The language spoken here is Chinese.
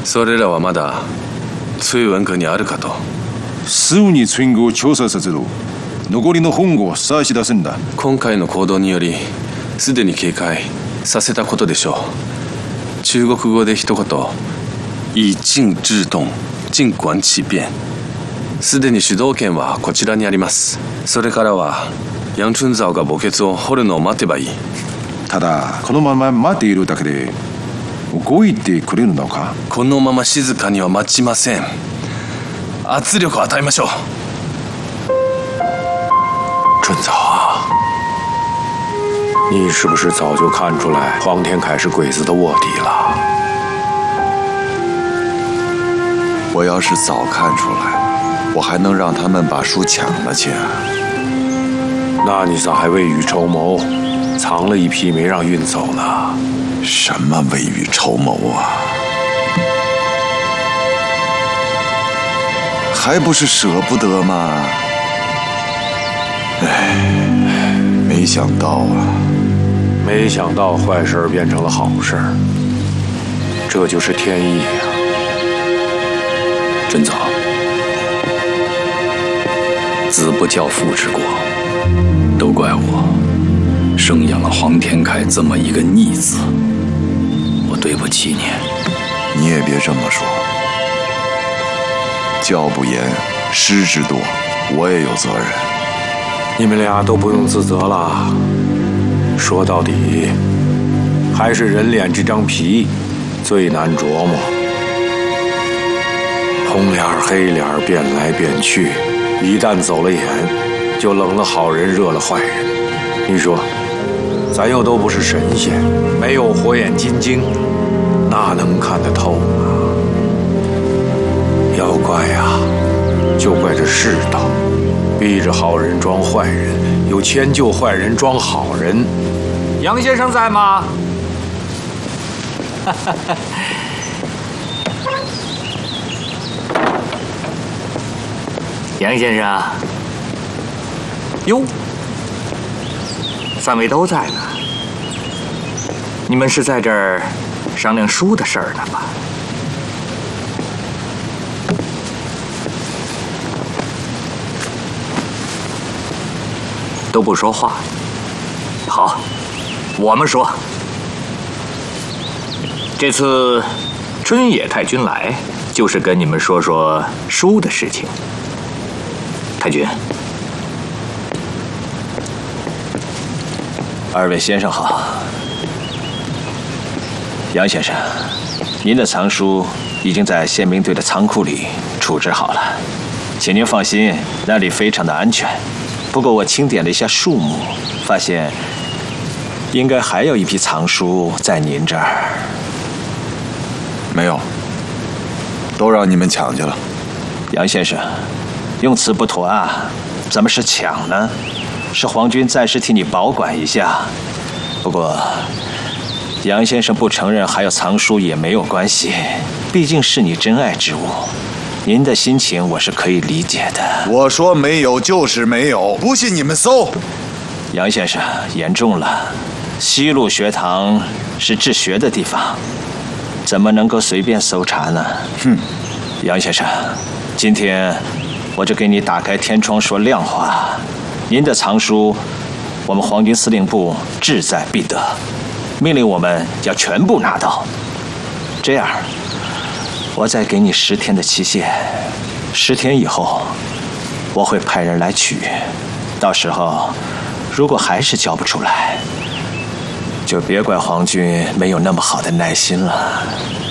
それらはまだツイ文庫にあるかと。 すぐにツイン語を調査させろ。残りの本語を探し出すんだ。 今回の行動によりすでに警戒させたことでしょう。中国語で一言以静制動静观其变。すでに主導権はこちらにあります。それからはヤンチュンザオが墓穴を掘るのを待てばいい。 ただこのまま待っているだけで動いてくれるのか？ このまま静かには待ちません。圧力を与えましょう。 春草啊，你是不是早就看出来黄天凯是鬼子的卧底了？ 我要是早看出来了，我还能让他们把书抢了去啊？ 那你咋还未雨绸缪，藏了一批没让运走呢？ 什么未雨绸缪啊？还不是舍不得吗？哎，没想到啊！ 没想到坏事变成了好事，这就是天意啊！ 真早，子不教父之过，都怪我生养了黄天凯这么一个逆子，我对不起你。 你也别这么说，教不严，师之惰，我也有责任。 你们俩都不用自责了。说到底，还是人脸这张皮最难琢磨。红脸黑脸变来变去，一旦走了眼，就冷了好人，热了坏人。你说，咱又都不是神仙，没有火眼金睛，哪能看得透呢？要怪呀，就怪这世道，逼着好人装坏人，又迁就坏人装好人。杨先生在吗？ 杨先生，哟，三位都在呢。你们是在这儿商量书的事儿呢吧？都不说话。好，我们说，这次春野太君来，就是跟你们说说书的事情。太君， 二位先生好。杨先生，您的藏书已经在宪兵队的仓库里处置好了，请您放心，那里非常的安全。不过我清点了一下数目，发现应该还有一批藏书在您这儿。 没有，都让你们抢去了。 杨先生，用词不妥啊！怎么是抢呢？是皇军暂时替你保管一下。不过，杨先生不承认还有藏书也没有关系，毕竟是你珍爱之物。您的心情我是可以理解的。 我说没有就是没有，不信你们搜。 杨先生，严重了。西路学堂是治学的地方，怎么能够随便搜查呢？ 哼， 杨先生，今天我就给你打开天窗说亮话。您的藏书，我们皇军司令部志在必得，命令我们要全部拿到。这样，我再给你10天的期限，10天以后，我会派人来取。到时候，如果还是交不出来，就别怪皇军没有那么好的耐心了。